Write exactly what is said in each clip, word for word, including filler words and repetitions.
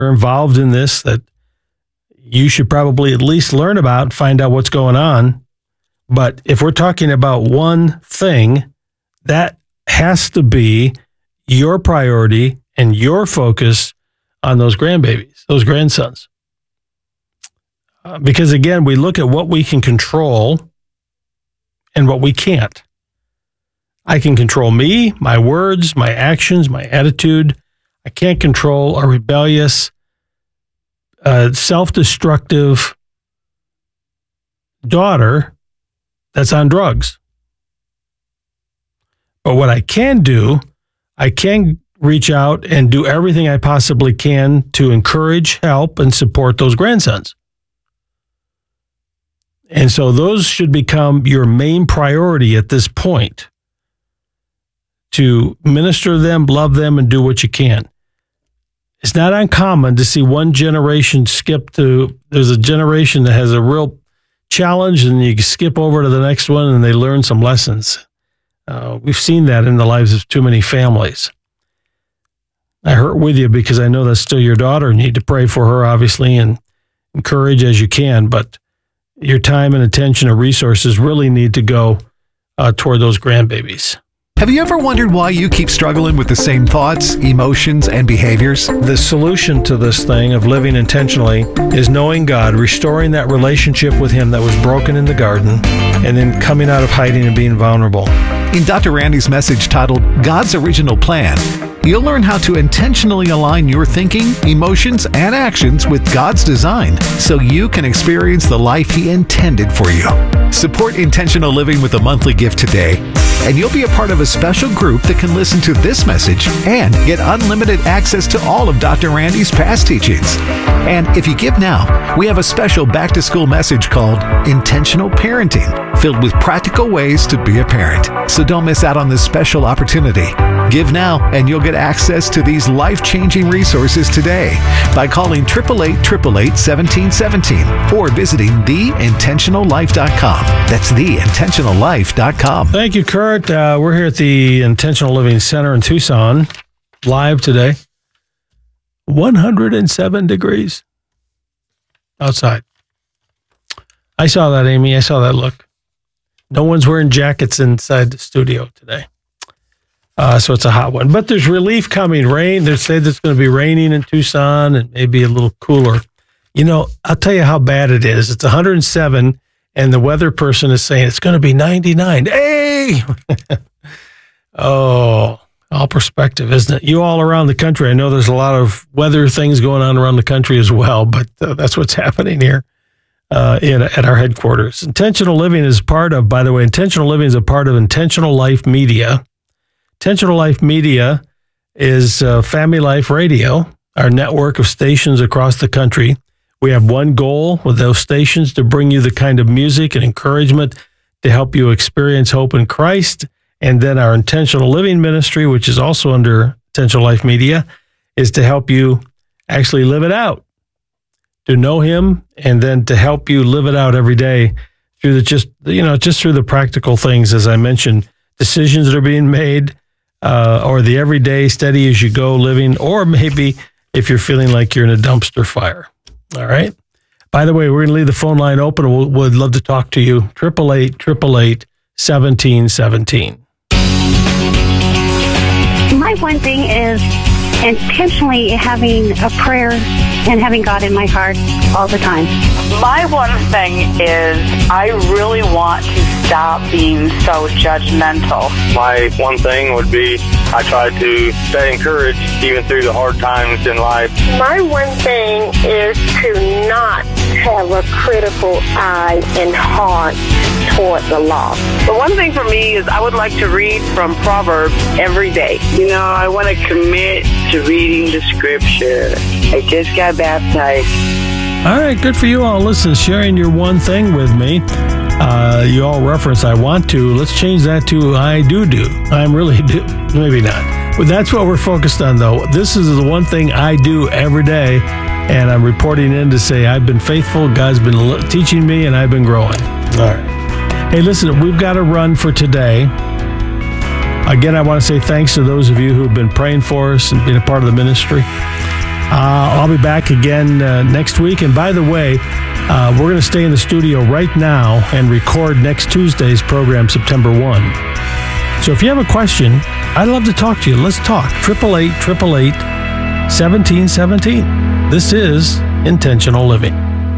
are involved in this that you should probably at least learn about, find out what's going on. But if we're talking about one thing, that has to be your priority and your focus on those grandbabies, those grandsons. Uh, because again, we look at what we can control and what we can't. I can control me, my words, my actions, my attitude. I can't control a rebellious, uh, self-destructive daughter that's on drugs. But what I can do, I can reach out and do everything I possibly can to encourage, help, and support those grandsons. And so those should become your main priority at this point, to minister to them, love them, and do what you can. It's not uncommon to see one generation skip to, there's a generation that has a real challenge, and you skip over to the next one and they learn some lessons. Uh, we've seen that in the lives of too many families. I hurt with you because I know that's still your daughter. You need to pray for her, obviously, and encourage as you can, but your time and attention and resources really need to go uh, toward those grandbabies. Have you ever wondered why you keep struggling with the same thoughts, emotions, and behaviors? The solution to this thing of living intentionally is knowing God, restoring that relationship with Him that was broken in the garden, and then coming out of hiding and being vulnerable. In Doctor Randy's message titled God's Original Plan, you'll learn how to intentionally align your thinking, emotions, and actions with God's design so you can experience the life He intended for you. Support intentional living with a monthly gift today, and you'll be a part of a special group that can listen to this message and get unlimited access to all of Doctor Randy's past teachings. And if you give now, we have a special back-to-school message called Intentional Parenting, filled with practical ways to be a parent. So don't miss out on this special opportunity. Give now, and you'll get access to these life-changing resources today by calling eight eight eight, eight eight eight, one seven one seven or visiting the intentional life dot com. That's the intentional life dot com. Thank you, Kurt. Uh, we're here at the Intentional Living Center in Tucson, live today. one hundred seven degrees outside. I saw that, Amy. I saw that look. No one's wearing jackets inside the studio today. Uh, so it's a hot one. But there's relief coming. Rain. They say there's going to be raining in Tucson and maybe a little cooler. You know, I'll tell you how bad it is. It's one hundred seven, and the weather person is saying it's going to be ninety-nine. Hey! Oh, all perspective, isn't it? You all around the country, I know there's a lot of weather things going on around the country as well, but uh, that's what's happening here uh, in, at our headquarters. Intentional Living is part of, by the way, Intentional Living is a part of Intentional Life Media. Intentional Life Media is uh, Family Life Radio, our network of stations across the country. We have one goal with those stations: to bring you the kind of music and encouragement to help you experience hope in Christ. And then our Intentional Living Ministry, which is also under Intentional Life Media, is to help you actually live it out, to know Him, and then to help you live it out every day through the just, you know, just through the practical things, as I mentioned, decisions that are being made, uh, or the everyday steady as you go living, or maybe if you're feeling like you're in a dumpster fire. All right. By the way, we're going to leave the phone line open. We'll, we'd love to talk to you. eight eight eight, eight eight eight, one seven one seven. My one thing is intentionally having a prayer and having God in my heart all the time. My one thing is I really want to stop being so judgmental. My one thing would be I try to stay encouraged even through the hard times in life. My one thing is to not have a critical eye and heart toward the law. The one thing for me is I would like to read from Proverbs every day. You know, I want to commit to reading the scripture. I just got baptized. All right, good for you all. Listen, sharing your one thing with me. Uh, you all reference I want to. Let's change that to I do do. I'm really do. Maybe not. But that's what we're focused on, though. This is the one thing I do every day, and I'm reporting in to say I've been faithful, God's been teaching me, and I've been growing. All right. Hey, listen, we've got to run for today. Again, I want to say thanks to those of you who have been praying for us and being a part of the ministry. Uh, I'll be back again uh, next week. And by the way, uh, we're going to stay in the studio right now and record next Tuesday's program, September first. So if you have a question, I'd love to talk to you. Let's talk. eight eight eight, eight eight eight, one seven one seven. This is Intentional Living.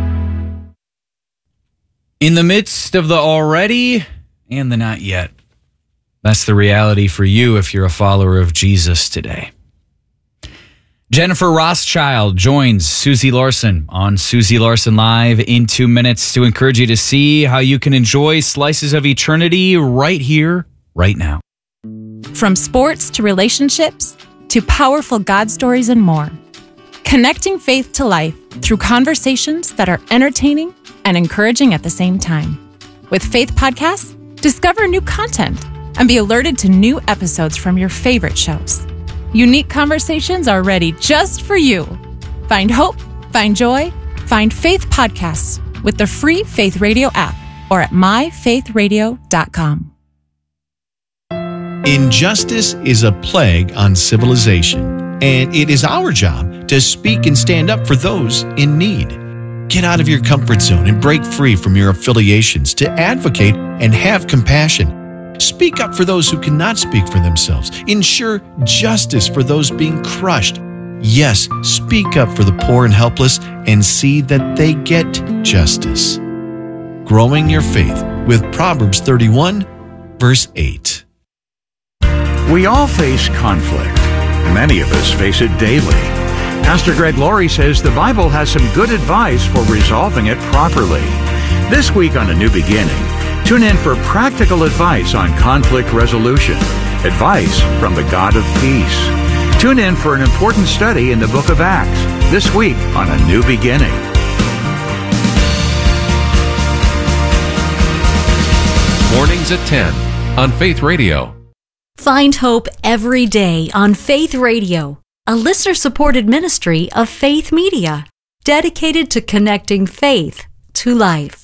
In the midst of the already and the not yet. That's the reality for you if you're a follower of Jesus today. Jennifer Rothschild joins Susie Larson on Susie Larson Live in two minutes to encourage you to see how you can enjoy slices of eternity right here, right now. From sports to relationships to powerful God stories and more. Connecting faith to life through conversations that are entertaining and encouraging at the same time. With Faith Podcasts, discover new content and be alerted to new episodes from your favorite shows. Unique conversations are ready just for you. Find hope, find joy, find Faith Podcasts with the free Faith Radio app or at my faith radio dot com. Injustice is a plague on civilization, and it is our job to speak and stand up for those in need. Get out of your comfort zone and break free from your affiliations to advocate and have compassion. Speak up for those who cannot speak for themselves. Ensure justice for those being crushed. Yes, speak up for the poor and helpless and see that they get justice. Growing your faith with Proverbs thirty-one, verse eight. We all face conflict. Many of us face it daily. Pastor Greg Laurie says the Bible has some good advice for resolving it properly. This week on A New Beginning, tune in for practical advice on conflict resolution, advice from the God of peace. Tune in for an important study in the book of Acts, this week on A New Beginning. Mornings at ten on Faith Radio. Find hope every day on Faith Radio, a listener-supported ministry of Faith Media, dedicated to connecting faith to life.